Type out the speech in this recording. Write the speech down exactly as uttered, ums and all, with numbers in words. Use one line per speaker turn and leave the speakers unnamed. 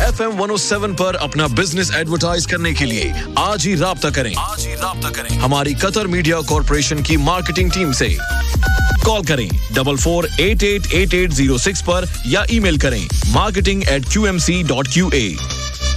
F M one O seven पर अपना business advertise करने के लिए आज ही राब्ता करें आज ही राब्ता करें हमारी कतर मीडिया कॉर्पोरेशन की मार्केटिंग टीम से। कॉल करें double four eight eight eight eight zero six पर या ईमेल करें marketing eight Q M C dot Q A.